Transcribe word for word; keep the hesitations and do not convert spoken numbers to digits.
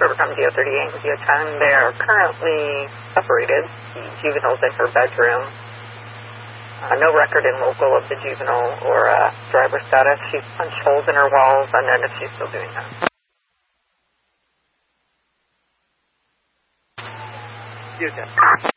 Rivercom D O thirty-eight and D O ten. They are currently separated. The juvenile's in her bedroom. Uh, no record in local of the juvenile or uh, driver status. She's punched holes in her walls, and then if she's still doing that. D O ten.